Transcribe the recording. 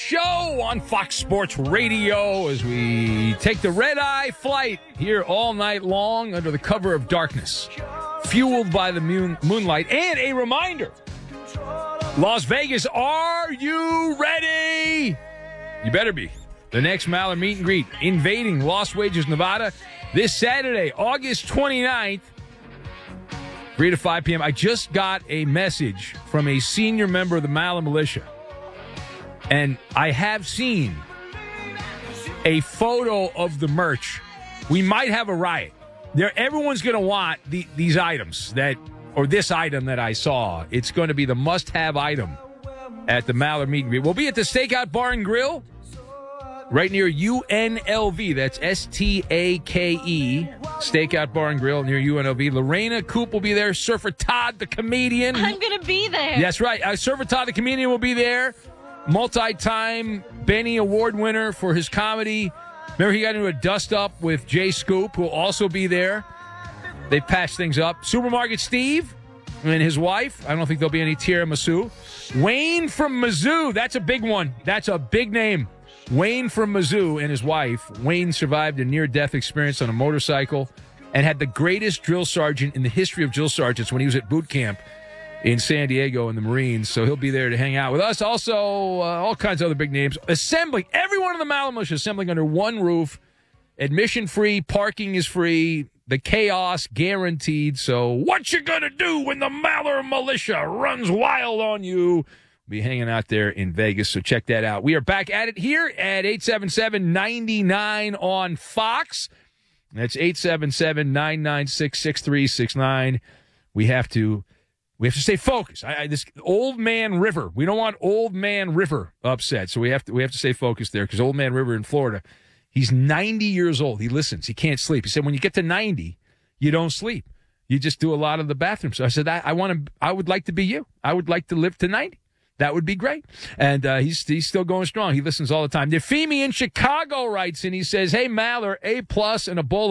show on Fox Sports Radio as we take the red-eye flight here all night long under the cover of darkness, fueled by the moonlight. And a reminder, Las Vegas, are you ready? You better be. The next Maller meet and greet, invading Las Vegas, Nevada, this Saturday, August 29th, 3 to 5 p.m. I just got a message from a senior member of the Maller Militia, and I have seen a photo of the merch. We might have a riot. Everyone's going to want these items or this item that I saw. It's going to be the must-have item at the Maller meet and greet. We'll be at the Stakeout Bar and Grill right near UNLV. That's STAKE, Stakeout Bar and Grill near UNLV. Lorena Coop will be there. Surfer Todd, the comedian. I'm going to be there. That's right. Surfer Todd, the comedian, will be there. Multi-time Benny Award winner for his comedy. Remember, he got into a dust-up with Jay Scoop, who will also be there. They patched things up. Supermarket Steve and his wife. I don't think there'll be any tiramisu. Wayne from Mizzou. That's a big one. That's a big name. Wayne from Mizzou and his wife. Wayne survived a near-death experience on a motorcycle and had the greatest drill sergeant in the history of drill sergeants when he was at boot camp in San Diego in the Marines. So he'll be there to hang out with us. Also, all kinds of other big names. Assembling. Everyone in the Maller Militia assembling under one roof. Admission free. Parking is free. The chaos guaranteed. So what you gonna do when the Maller Militia runs wild on you? Be hanging out there in Vegas, so check that out. We are back at it here at 877-99 on Fox. That's 877-996-6369. We have to stay focused. This Old Man River. We don't want Old Man River upset, so we have to stay focused there because Old Man River in Florida, he's 90 years old. He listens. He can't sleep. He said when you get to 90, you don't sleep. You just do a lot of the bathroom. So I said I would like to be you. I would like to live to 90. That would be great. And he's still going strong. He listens all the time. Nefemi in Chicago writes, and he says, hey, Maller, A+ and a bowl of